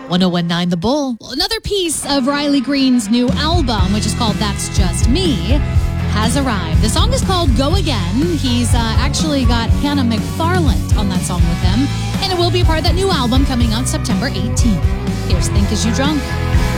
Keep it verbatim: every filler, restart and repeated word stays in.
one oh one nine The Bull. Well, another piece of Riley Green's new album, which is called That's Just Me, has arrived. The song is called Go Again. He's uh, actually got Hannah McFarland on that song with him, and it will be a part of that new album coming out September eighteenth. Here's Think Is You Drunk.